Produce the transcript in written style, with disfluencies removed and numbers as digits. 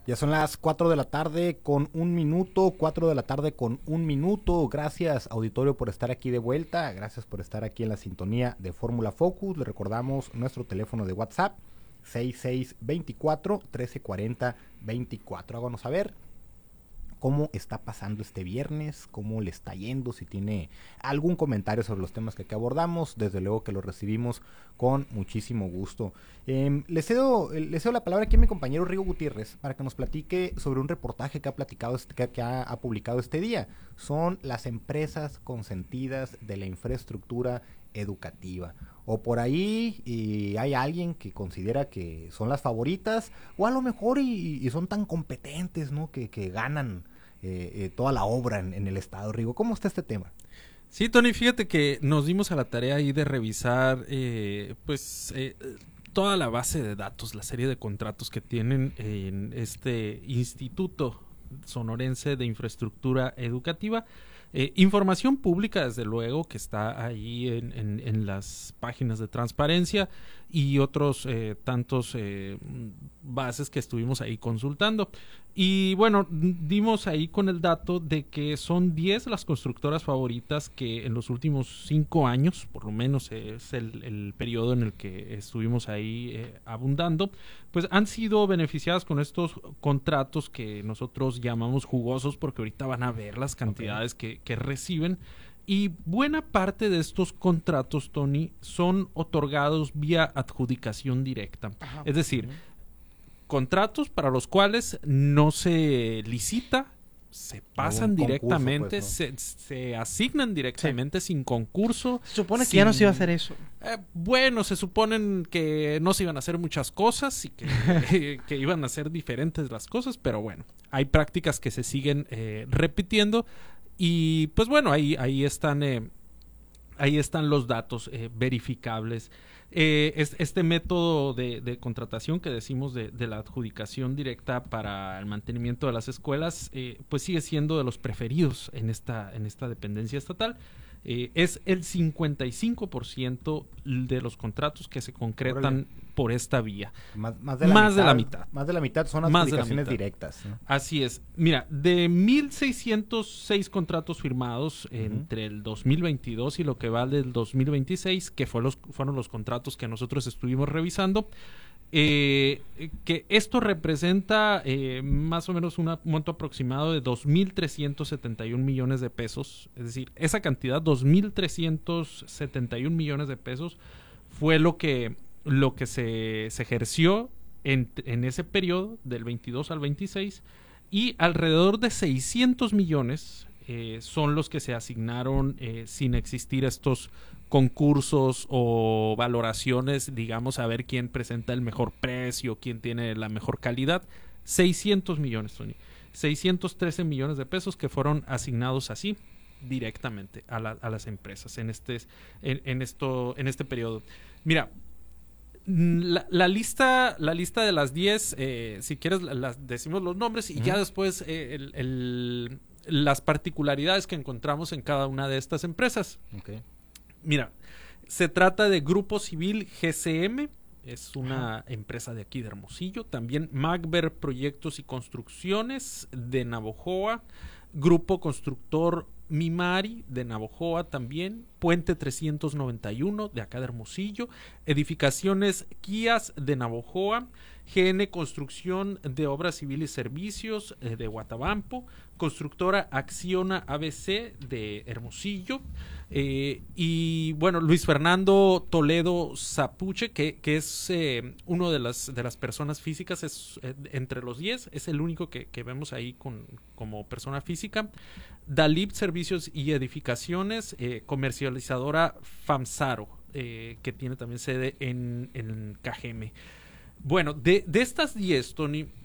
Ya son las 4 de la tarde con un minuto, 4 de la tarde con un minuto. Gracias, auditorio, por estar aquí de vuelta. Gracias por estar aquí en la sintonía de Fórmula Focus. Le recordamos nuestro teléfono de WhatsApp, 6624-1340-24. Háganos saber cómo está pasando este viernes, cómo le está yendo, si tiene algún comentario sobre los temas que aquí abordamos. Desde luego que lo recibimos con muchísimo gusto. Le cedo la palabra aquí a mi compañero Rigo Gutiérrez para que nos platique sobre un reportaje que ha publicado este día. Son las empresas consentidas de la infraestructura educativa. O por ahí hay alguien que considera que son las favoritas, o a lo mejor y son tan competentes, ¿no? que ganan toda la obra en el estado. Rigo, ¿cómo está este tema? Sí, Tony, fíjate que nos dimos a la tarea ahí de revisar toda la base de datos, la serie de contratos que tienen en este Instituto Sonorense de Infraestructura Educativa. Información pública, desde luego, que está ahí en las páginas de transparencia y otros tantos bases que estuvimos ahí consultando. Y bueno, dimos ahí con el dato de que son 10 las constructoras favoritas que en los últimos 5 años, por lo menos es el periodo en el que estuvimos ahí abundando, pues han sido beneficiadas con estos contratos que nosotros llamamos jugosos, porque ahorita van a ver las cantidades que reciben. Y buena parte de estos contratos, Tony, son otorgados vía adjudicación directa. Ajá. Es decir, contratos para los cuales no se licita, se pasan directamente, pues, ¿no? se asignan directamente, sí, sin concurso. Se supone que ya no se iba a hacer eso. Bueno, se suponen que no se iban a hacer muchas cosas y que, que iban a ser diferentes las cosas, pero bueno, hay prácticas que se siguen repitiendo. Y pues bueno, ahí están los datos verificables. Este método de contratación que decimos de la adjudicación directa para el mantenimiento de las escuelas, pues sigue siendo de los preferidos en esta dependencia estatal. Es el 55% de los contratos que se concretan por esta vía. Más de la mitad. Más de la mitad son adjudicaciones directas, ¿no? Así es. Mira, de 1,606 contratos firmados entre el 2022 y lo que va del 2026, que fueron los contratos que nosotros estuvimos revisando, que esto representa más o menos un monto aproximado de 2,371 millones de pesos. Es decir, esa cantidad, 2,371 millones de pesos, fue lo que se ejerció en ese periodo del 22 al 26, y alrededor de 600 millones son los que se asignaron sin existir estos concursos o valoraciones, digamos, a ver quién presenta el mejor precio, quién tiene la mejor calidad. 600 millones, Tony. 613 millones de pesos que fueron asignados así directamente a las empresas en este periodo. Mira, la lista de las 10, si quieres las decimos los nombres y ya después las particularidades que encontramos en cada una de estas empresas. Okay. Mira, se trata de Grupo Civil GCM, es una empresa de aquí de Hermosillo. También Magver Proyectos y Construcciones de Navojoa, Grupo Constructor Mimari de Navojoa también, Puente 391 de acá de Hermosillo, Edificaciones Quías de Navojoa, GN Construcción de Obras Civiles y Servicios de Guatabampo, Constructora Acciona ABC de Hermosillo, y bueno, Luis Fernando Toledo Zapuche, que es uno de las personas físicas, es entre los 10, es el único que vemos ahí como persona física. Dalip Servicios y Edificaciones, comercializadora FAMSARO, que tiene también sede en Cajeme. Bueno, de estas 10, Tony,